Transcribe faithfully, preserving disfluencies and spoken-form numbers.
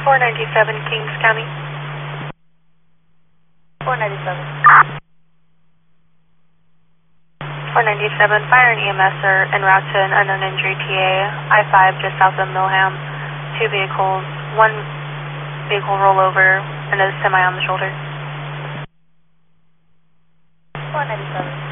four ninety-seven Kings County. four ninety-seven. four ninety-seven, fire and E M S are en route to an unknown injury T A, I five just south of Milham. Two vehicles, one vehicle rollover and a semi on the shoulder. four ninety-seven.